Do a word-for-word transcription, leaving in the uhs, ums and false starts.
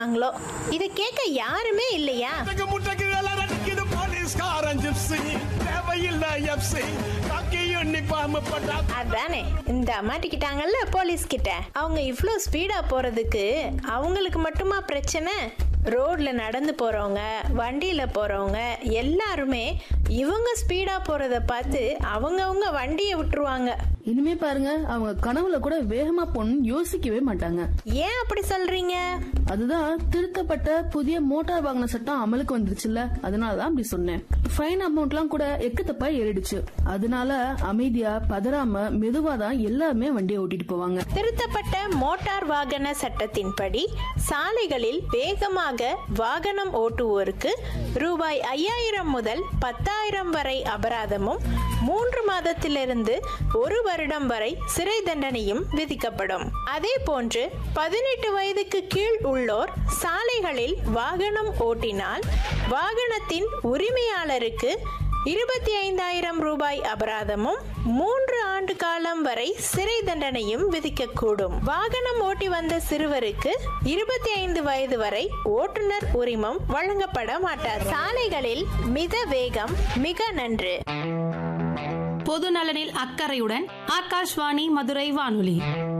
ங்களோ இத கேட்க யாருமே இல்லையா? அதானே இந்த மாட்டிக்கிட்டாங்கல்ல போலீஸ் கிட்ட. அவங்க இவ்ளோ ஸ்பீடா போறதுக்கு அவங்களுக்கு மட்டுமா பிரச்சனை? ரோட்ல நடந்து போறவங்க, வண்டியில போறவங்க எல்லாருமே இவங்க ஸ்பீடா போறத பார்த்து அவங்கவங்க வண்டியை விட்டுருவாங்க. இனிமே பாருங்க, அவங்க கனவுல கூட வேகமா போகணும்னு யோசிக்கவே மாட்டாங்க. ஏன் அப்படி சொல்றீங்க? அதுதான் திருத்தப்பட்ட புதிய மோட்டார் வாகன சட்டம் அமலுக்கு வந்துருச்சுல்ல, அதனாலதான் அப்படி சொன்னேன். ஃபைன் அமௌண்ட் எல்லாம் கூட எக்கத்தப்பா ஏறிடுச்சு. அதனால அமைதியா பதறாம மெதுவா தான் எல்லாருமே வண்டியை ஓட்டிட்டு போவாங்க. திருத்தப்பட்ட மோட்டார் வாகன சட்டத்தின்படி சாலைகளில் வேகமாக வாகனம் ஓட்டுவோருக்கு ரூபாய் ஐயாயிரம் முதல் பத்தாயிரம் வரை அபராதமும் மூன்று மாதத்திலிருந்து ஒரு வருடம் வரை சிறை தண்டனையும் விதிக்கப்படும். அதே போன்று பதினெட்டு வயதுக்கு கீழ் உள்ளோர் சாலைகளில் வாகனம் ஓட்டினால் வாகனத்தின் உரிமையாளருக்கு இருபத்தி ஐந்தாயிரம் ரூபாய் அபராதமும் மூன்று ஆண்டு காலம் வரை சிறை தண்டனையும் விதிக்கக்கூடும். வாகனம் ஓட்டி வந்த சிறுவருக்கு இருபத்தி ஐந்து வயது வரை ஓட்டுநர் உரிமம் வழங்கப்பட மாட்டார். சாலைகளில் மித வேகம் மிக நன்று. பொது நலனில் அக்கறையுடன் ஆகாஷ்வாணி மதுரை வானொலி.